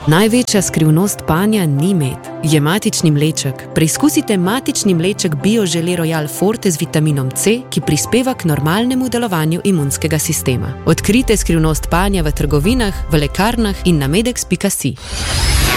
Največja skrivnost panja ni med, je matični mleček. Preizkusite matični mleček Bio-Gelée Royal Forte z vitaminom C, ki prispeva k normalnemu delovanju imunskega sistema. Odkrite skrivnost panja v trgovinah, v lekarnah in na medex.si.